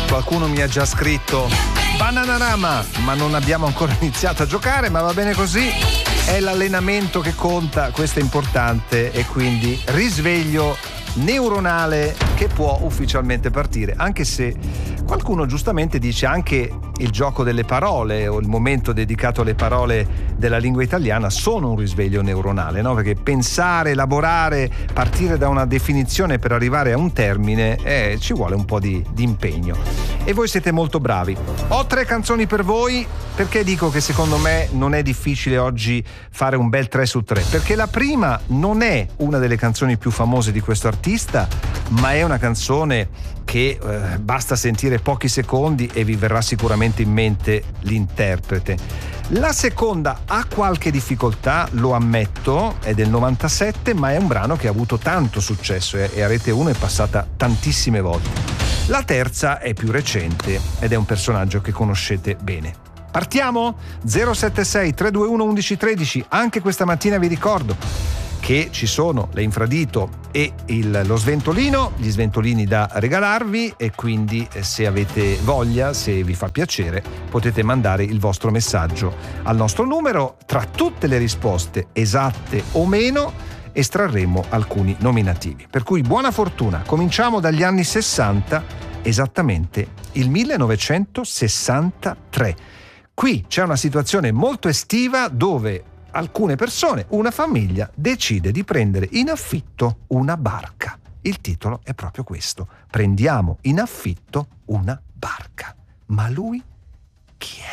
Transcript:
Qualcuno mi ha già scritto Bananarama, ma non abbiamo ancora iniziato a giocare, ma va bene così. È l'allenamento che conta, questo è importante, e quindi risveglio neuronale che può ufficialmente partire, anche se qualcuno giustamente dice anche il gioco delle parole o il momento dedicato alle parole della lingua italiana sono un risveglio neuronale, no? Perché pensare, elaborare, partire da una definizione per arrivare a un termine ci vuole un po' di impegno, e voi siete molto bravi. Ho 3 canzoni per voi. Perché dico che secondo me non è difficile oggi fare un bel 3 su 3? Perché la prima non è una delle canzoni più famose di questo artista, ma è una canzone che basta sentire pochi secondi e vi verrà sicuramente in mente l'interprete. La seconda ha qualche difficoltà, lo ammetto, è del 97, ma è un brano che ha avuto tanto successo e a Rete 1 è passata tantissime volte. La terza è più recente ed è un personaggio che conoscete bene. Partiamo? 076 321 1113. Anche questa mattina vi ricordo che ci sono le infradito e lo sventolino, gli sventolini da regalarvi, e quindi se avete voglia, se vi fa piacere, potete mandare il vostro messaggio al nostro numero. Tra tutte le risposte, esatte o meno, estrarremo alcuni nominativi. Per cui buona fortuna. Cominciamo dagli anni 60, esattamente il 1963. Qui c'è una situazione molto estiva dove alcune persone, una famiglia, decide di prendere in affitto una barca. Il titolo è proprio questo: prendiamo in affitto una barca. Ma lui chi è?